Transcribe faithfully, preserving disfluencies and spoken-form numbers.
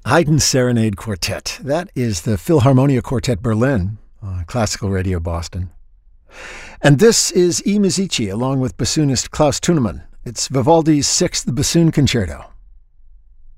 Haydn Serenade Quartet. That is the Philharmonia Quartet Berlin, on Classical Radio Boston. And this is I Musici, along with bassoonist Klaus Thunemann. It's Vivaldi's Sixth Bassoon Concerto.